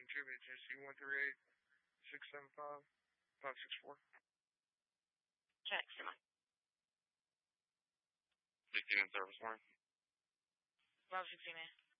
Jimmy, Tennessee 138-675-564. Check, Sima. 16 in service, morning. Bravo 16, man.